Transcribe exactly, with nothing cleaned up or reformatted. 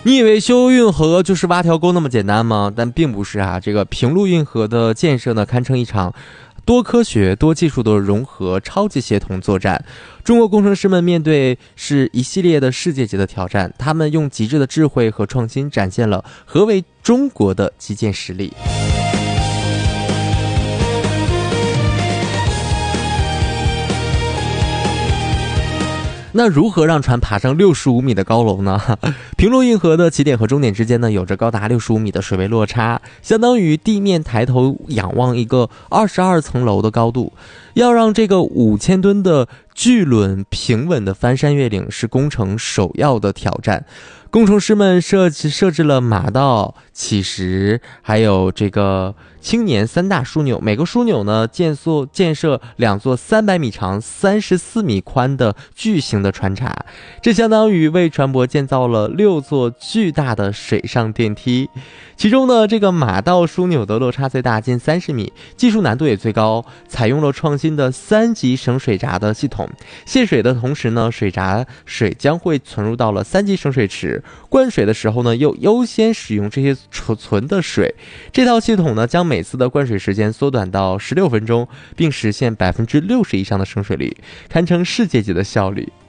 你以为修运河就是挖条沟那么简单吗？但并不是啊，这个平陆运河的建设呢，堪称一场多科学、多技术的融合超级协同作战。中国工程师们面对是一系列的世界级的挑战，他们用极致的智慧和创新展现了何为中国的基建实力。那如何让船爬上六十五米的高楼呢？平陆运河的起点和终点之间呢，有着高达六十五米的水位落差，相当于地面抬头仰望一个二十二层楼的高度。要让这个五千吨的巨轮平稳的翻山越岭，是工程首要的挑战。工程师们设计设置了马道、起石，还有这个青年三大枢纽，每个枢纽呢建设建设两座三百米长、三十四米宽的巨型的船闸，这相当于为船舶建造了六座巨大的水上电梯。其中呢，这个马道枢纽的落差最大，近三十米，技术难度也最高，采用了创新的三级省水闸的系统。泄水的同时呢，水闸水将会存入到了三级省水池，灌水的时候呢，又优先使用这些储存的水。这套系统呢，将每次的灌水时间缩短到十六分钟，并实现百分之六十以上的省水率，堪称世界级的效率。